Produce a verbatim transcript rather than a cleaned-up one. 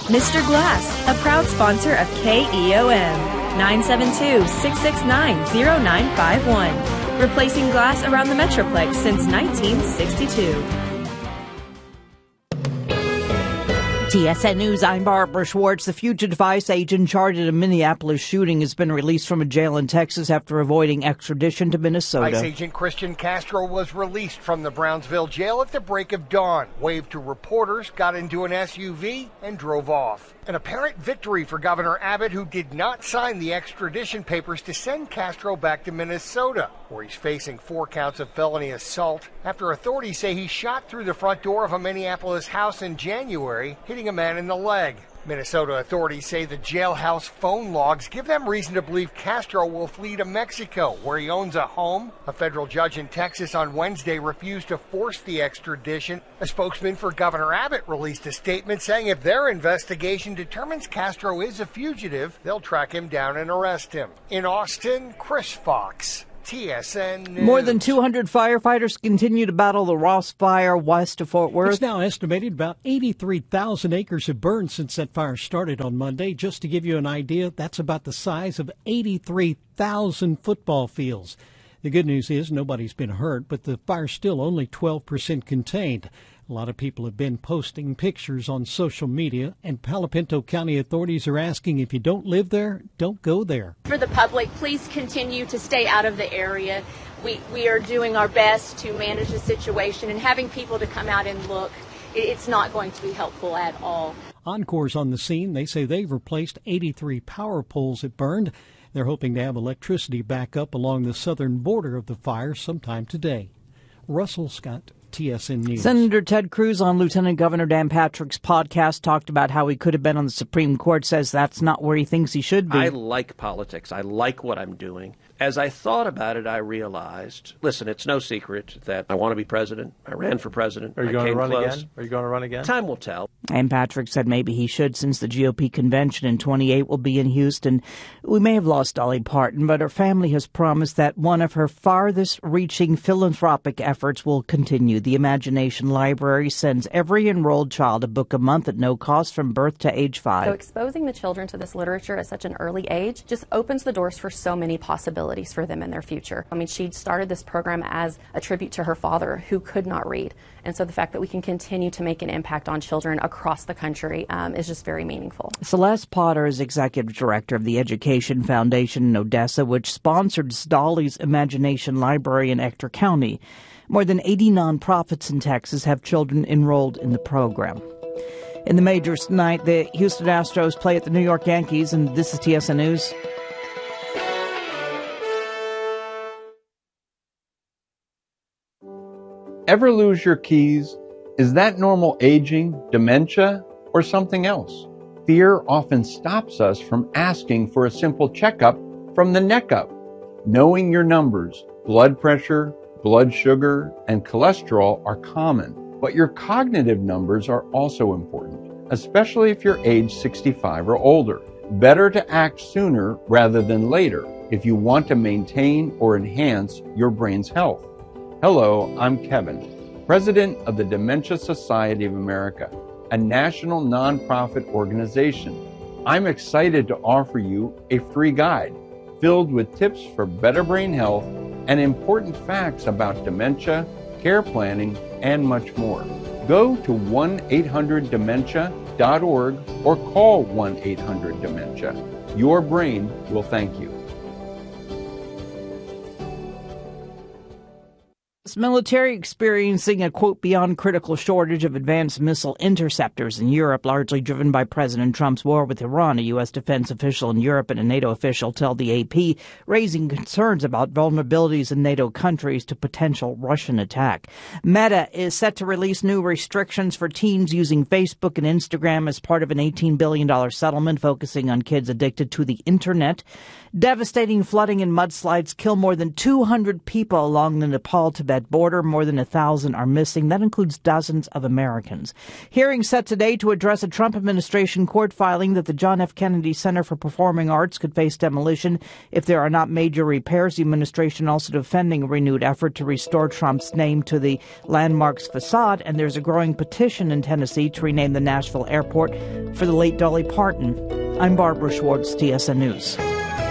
Mister Glass, a proud sponsor of K E O M, nine seven two, six six nine, zero nine five one. Replacing glass around the Metroplex since nineteen sixty-two. T S N News, I'm Barbara Schwartz. The fugitive ICE agent charged in a Minneapolis shooting has been released from a jail in Texas after avoiding extradition to Minnesota. ICE agent Christian Castro was released from the Brownsville jail at the break of dawn, waved to reporters, got into an S U V, and drove off. An apparent victory for Governor Abbott, who did not sign the extradition papers to send Castro back to Minnesota, where he's facing four counts of felony assault after authorities say he shot through the front door of a Minneapolis house in January, hitting a man in the leg. Minnesota authorities say the jailhouse phone logs give them reason to believe Castro will flee to Mexico, where he owns a home. A federal judge in Texas on Wednesday refused to force the extradition. A spokesman for Governor Abbott released a statement saying if their investigation determines Castro is a fugitive, they'll track him down and arrest him. In Austin, Chris Fox, T S N News. More than two hundred firefighters continue to battle the Ross Fire west of Fort Worth. It's now estimated about eighty-three thousand acres have burned since that fire started on Monday. Just to give you an idea, that's about the size of eighty-three thousand football fields. The good news is nobody's been hurt, but the fire's still only twelve percent contained. A lot of people have been posting pictures on social media, and Palo Pinto County authorities are asking if you don't live there, don't go there. For the public, please continue to stay out of the area. We, we are doing our best to manage the situation, and having people to come out and look, it's not going to be helpful at all. Encore's on the scene. They say they've replaced eighty-three power poles that burned. They're hoping to have electricity back up along the southern border of the fire sometime today. Russell Scott, T S N News. Senator Ted Cruz on Lieutenant Governor Dan Patrick's podcast talked about how he could have been on the Supreme Court, says that's not where he thinks he should be. I like politics. I like what I'm doing. As I thought about it, I realized, listen, it's no secret that I want to be president. I ran for president. Are you I going to run close. again? Are you going to run again? Time will tell. And Patrick said maybe he should, since the G O P convention in twenty-eight will be in Houston. We may have lost Dolly Parton, but her family has promised that one of her farthest-reaching philanthropic efforts will continue. The Imagination Library sends every enrolled child a book a month at no cost from birth to age five. So exposing the children to this literature at such an early age just opens the doors for so many possibilities for them in their future. I mean, she started this program as a tribute to her father, who could not read. And so the fact that we can continue to make an impact on children across the country um, is just very meaningful. Celeste Potter is executive director of the Education Foundation in Odessa, which sponsored Dolly's Imagination Library in Ector County. More than eighty nonprofits in Texas have children enrolled in the program. In the majors tonight, the Houston Astros play at the New York Yankees, and this is T S N News. Ever lose your keys? Is that normal aging, dementia, or something else? Fear often stops us from asking for a simple checkup from the neck up. Knowing your numbers, blood pressure, blood sugar, and cholesterol are common, but your cognitive numbers are also important, especially if you're age sixty-five or older. Better to act sooner rather than later if you want to maintain or enhance your brain's health. Hello, I'm Kevin, president of the Dementia Society of America, a national nonprofit organization. I'm excited to offer you a free guide filled with tips for better brain health and important facts about dementia, care planning, and much more. Go to one eight hundred dementia dot org or call one eight hundred dementia. Your brain will thank you. Military experiencing a, quote, beyond critical shortage of advanced missile interceptors in Europe, largely driven by President Trump's war with Iran. A U S defense official in Europe and a NATO official tell the A P, raising concerns about vulnerabilities in NATO countries to potential Russian attack. Meta is set to release new restrictions for teens using Facebook and Instagram as part of an eighteen billion dollars settlement focusing on kids addicted to the Internet. Devastating flooding and mudslides kill more than two hundred people along the Nepal-Tibet Mexico-Mexican border. More than a thousand are missing. That includes dozens of Americans. Hearings set today to address a Trump administration court filing that the John F. Kennedy Center for Performing Arts could face demolition if there are not major repairs. The administration also defending a renewed effort to restore Trump's name to the landmark's facade, and there's a growing petition in Tennessee to rename the Nashville airport for the late Dolly Parton. I'm Barbara Schwartz, T S N News.